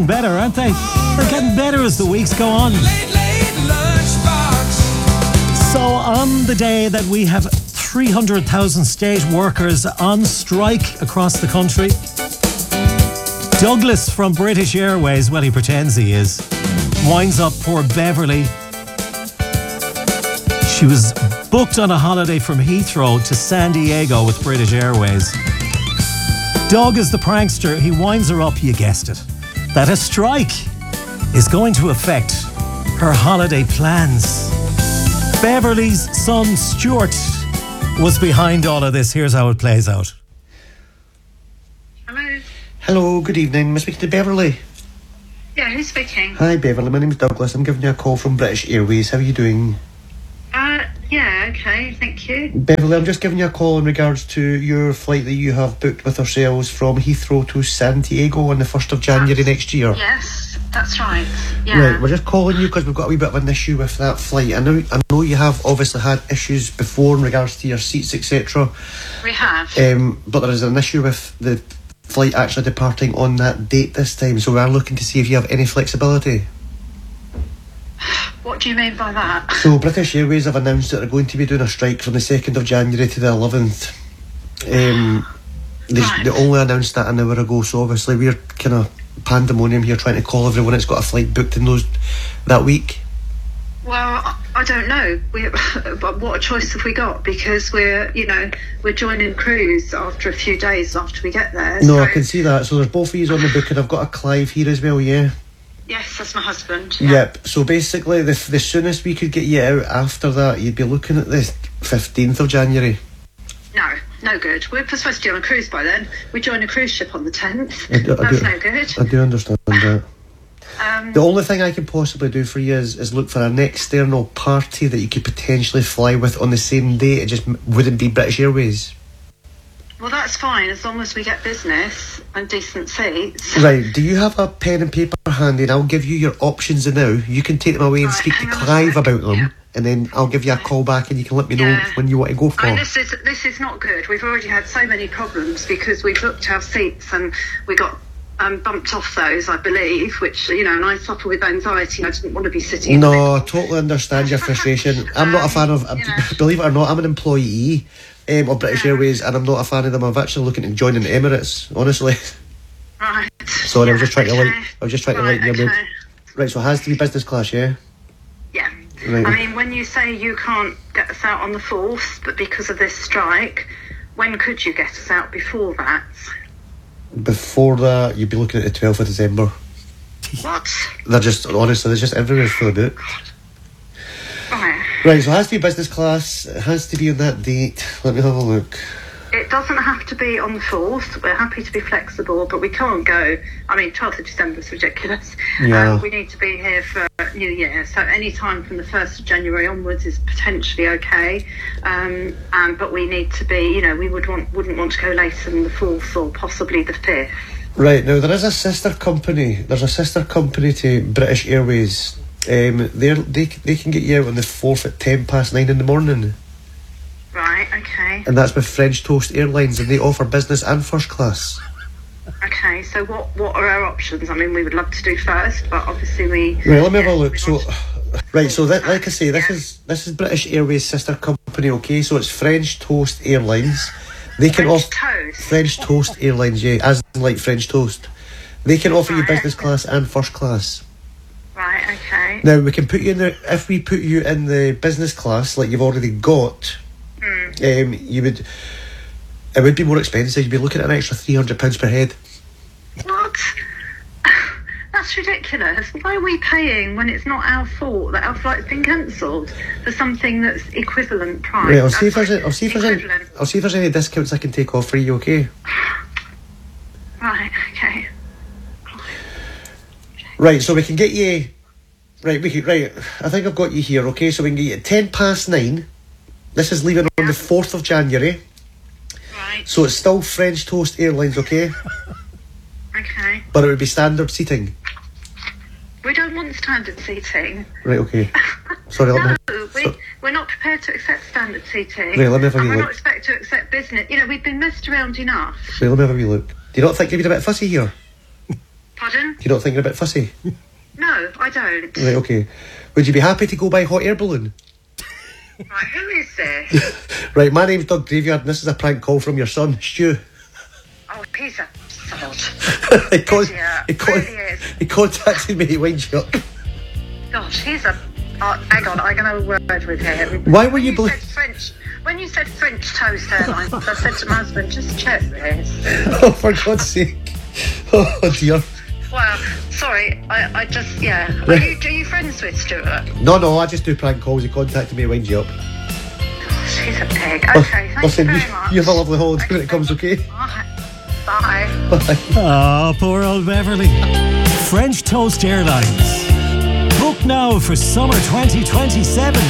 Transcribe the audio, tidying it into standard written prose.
better, aren't they? They're getting better as the weeks go on. So on the day that we have 300,000 state workers on strike across the country, Douglas from British Airways, well, he pretends he is, winds up poor Beverly. She was booked on a holiday from Heathrow to San Diego with British Airways. Doug is the prankster. He winds her up, you guessed it, that a strike is going to affect her holiday plans. Beverly's son Stuart was behind all of this. Here's how it plays out. Hello. Hello, good evening. Am I speaking to Beverly? Yeah, who's speaking? Hi Beverly, my name is Douglas. I'm giving you a call from British Airways. How are you doing? Yeah, okay, thank you. Beverly, I'm just giving you a call in regards to your flight that you have booked with ourselves from Heathrow to San Diego on the 1st of January next year. Yes, that's right. Yeah. Right, we're just calling you because we've got a wee bit of an issue with that flight. I know you have obviously had issues before in regards to your seats, etc. We have. But there is an issue with the flight actually departing on that date this time, so we are looking to see if you have any flexibility. What do you mean by that? So British Airways have announced that they're going to be doing a strike from the 2nd of January to the 11th. They only announced that an hour ago, so obviously we're kind of pandemonium here trying to call everyone that's got a flight booked in that week. Well, I don't know. But what a choice have we got? Because we're joining cruise after a few days after we get there. No, so. I can see that. So there's both of you on the booking. I've got a Clive here as well, yeah? Yes, that's my husband. Yeah. Yep. So basically, the soonest we could get you out after that, you'd be looking at the 15th of January. No good. We're supposed to be on a cruise by then. We join a cruise ship on the 10th. That's no good. I do understand that. The only thing I can possibly do for you is look for an external party that you could potentially fly with on the same day. It just wouldn't be British Airways. Well, that's fine as long as we get business and decent seats. Right, do you have a pen and paper handy? And I'll give you your options now. You can take them away and speak to Clive about them, and then I'll give you a call back and you can let me know when you want to go for. I mean, this is not good. We've already had so many problems because we booked our seats and we got bumped off those, I believe, which, and I suffer with anxiety. I didn't want to be sitting No, I totally understand your frustration. I'm not a fan of, believe it or not, I'm an employee of British Airways, and I'm not a fan of them. I'm actually looking to join in the Emirates, honestly. Right. Sorry, I was just trying to lighten your mood. Right, so it has to be business class, yeah? Yeah. Right. I mean, when you say you can't get us out on the 4th, but because of this strike, when could you get us out before that? Before that, you'd be looking at the 12th of December. What? They're just, honestly, they're just everywhere's fully booked. Right, so it has to be business class. It has to be on that date. Let me have a look. It doesn't have to be on the 4th. We're happy to be flexible, but we can't go. I mean, 12th of December is ridiculous. Yeah. We need to be here for New Year. So any time from the 1st of January onwards is potentially okay. But we need to be, we wouldn't want to go later than the 4th or possibly the 5th. Right, now there is a sister company. There's a sister company to British Airways. They can get you out on the 4th at 9:10 in the morning. Right, okay. And that's with French Toast Airlines, and they offer business and first class. Okay, so what are our options? I mean, we would love to do first, but obviously we... Right, let me have a look. So, like I say, this is British Airways' sister company, okay? So it's French Toast Airlines. They can offer French Toast Airlines, yeah, as in like French toast. They can offer you business class and first class. Right, okay. Now we can put you in there. If we put you in the business class, like you've already got, it would be more expensive. You'd be looking at an extra £300 per head. What? That's ridiculous. Why are we paying when it's not our fault that our flight's been cancelled for something that's equivalent price? Right, I'll see if there's any discounts I can take off for you. Okay. Right. Okay. Right, so we can get you. Right, I think I've got you here. Okay, so we can get you at 9:10. This is leaving on the 4th of January. Right. So it's still French Toast Airlines, okay? Okay. But it would be standard seating. We don't want standard seating. Right, okay. Sorry, we're not prepared to accept standard seating. Right, let me have a wee look. We're not expected to accept business. We've been messed around enough. Right, let me have a wee look. Do you not think you've been a bit fussy here? Pardon? You're not thinking a bit fussy? No, I don't. Right, okay. Would you be happy to go by hot air balloon? Right, who is this? Right, my name's Doug Graveyard and this is a prank call from your son, Stu. Oh, he's a sod. He contacted me to wind you up. Gosh, he's a... hang on, I'm going to word with him. Why were you... When you said French toast airlines, I said to my husband, just check this. Oh, for God's sake. Oh, dear. Well, sorry, I just, yeah. Are you friends with Stuart? No, I just do prank calls. He contacted me to wind you up. Gosh, he's a pig. Okay, thank you very much. You have a lovely holiday when it comes, okay? Bye. Oh, poor old Beverly. French Toast Airlines. Book now for summer 2027.